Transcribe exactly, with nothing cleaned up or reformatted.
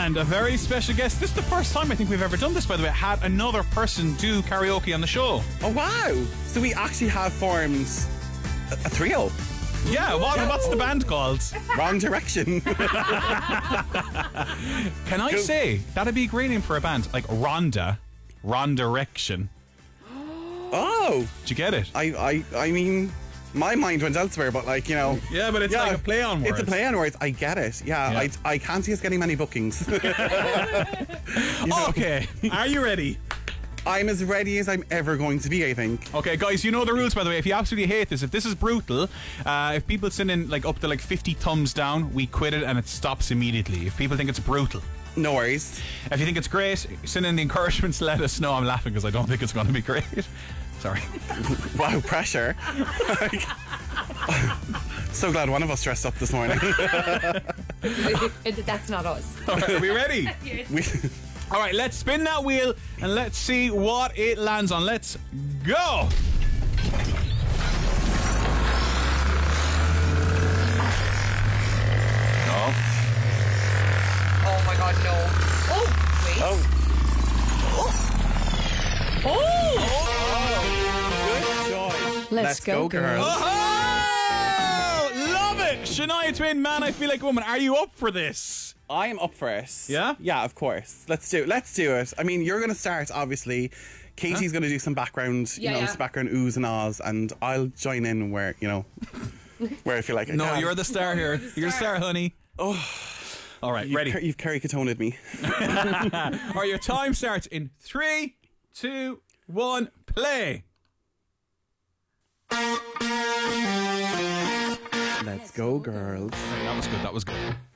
And a very special guest. This is the first time I think we've ever done this, by the way. Had another person do karaoke on the show. Oh, wow. So we actually have formed a, a trio. Yeah, what, what's the band called? Wrong Direction. Can I Cool. say, that'd be a great name for a band. Like Rhonda. Wrong Direction. Oh. Did you get it? I, I, I mean, my mind went elsewhere, but like, you know. Yeah, but it's yeah, like a play on words. It's a play on words. I get it. Yeah, Yeah. I, I can't see us getting many bookings. You know? Okay, are you ready? I'm as ready as I'm ever going to be, I think. Okay, guys, you know the rules, by the way. If you absolutely hate this, if this is brutal, uh, if people send in like up to like fifty thumbs down, we quit it and it stops immediately. If people think it's brutal. No worries. If you think it's great, send in the encouragements, let us know. I'm laughing because I don't think it's going to be great. Sorry. Wow, pressure. So glad one of us dressed up this morning. That's not us. All right, are we ready? we, All right, let's spin that wheel and let's see what it lands on. Let's go. No. Oh my god, no. Oh, wait. oh, Oh! good joy. Let's go, girls. Oh, love it. Shania Twain, Man, I Feel Like a Woman. Are you up for this? I am up for it. Yeah? Yeah, of course. Let's do it. Let's do it. I mean, you're going to start, obviously. Katie's going to do some background, you Yeah, know, yeah. some background oohs and ahs, and I'll join in where, you know, where I feel like I No, can. you're the star here. You're the star, honey. Oh, All right, you've, ready. car- you've caricatoned me. All right, your time starts in three, two, one, play. Let's go, girls. That was good. That was good.